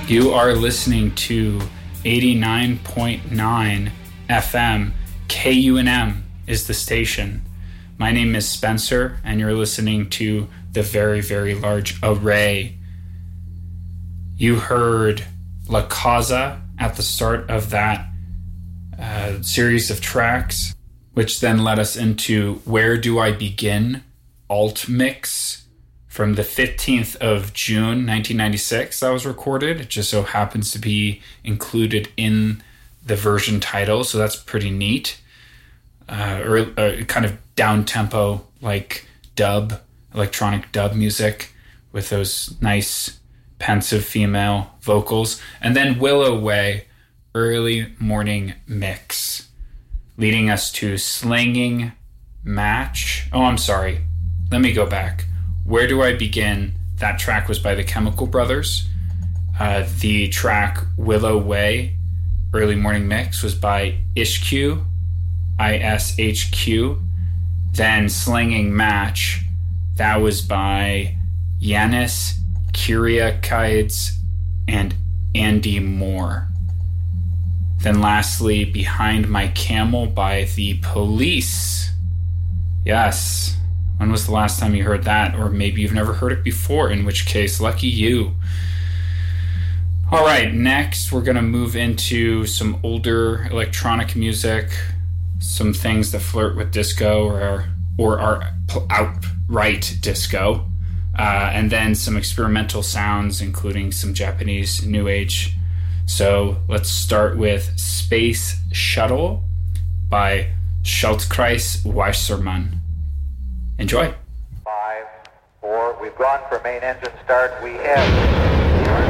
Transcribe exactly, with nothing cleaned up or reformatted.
You are listening to eighty-nine point nine F M. K U N M is the station. My name is Spencer, and you're listening to the very, very large array. You heard La Causa at the start of that uh, series of tracks, which then led us into Where Do I Begin? Alt Mix from the fifteenth of June, nineteen ninety-six. That was recorded. It just so happens to be included in the version title, so that's pretty neat. Uh, or uh, kind of down-tempo, like dub, electronic dub music with those nice, pensive female vocals. And then Willow Way, Early Morning Mix, leading us to Slinging Match. Oh, I'm sorry. Let me go back. Where Do I Begin? That track was by the Chemical Brothers. Uh, the track Willow Way, Early Morning Mix, was by Ishq, I S H Q. Then Slinging Match, that was by Yanis Kyriakides and Andy Moore. Then lastly, Behind My Camel by The Police. Yes. When was the last time you heard that? Or maybe you've never heard it before, in which case, lucky you. All right, next we're going to move into some older electronic music, some things that flirt with disco or are, or are outright disco, uh, and then some experimental sounds, including some Japanese new age. So let's start with Space Shuttle by Schaltkreis Weissermann. Enjoy. Five, four, we've gone for main engine start. We have...